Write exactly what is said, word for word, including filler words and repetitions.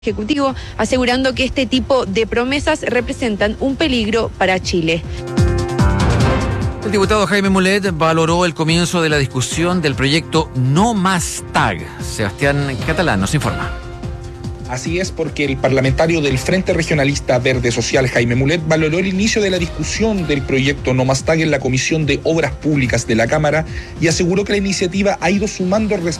Ejecutivo, asegurando que este tipo de promesas representan un peligro para Chile. El diputado Jaime Mulet valoró el comienzo de la discusión del proyecto No Más T A G. Sebastián Catalán nos informa. Así es, porque el parlamentario del Frente Regionalista Verde Social, Jaime Mulet, valoró el inicio de la discusión del proyecto No Más T A G en la Comisión de Obras Públicas de la Cámara y aseguró que la iniciativa ha ido sumando respeto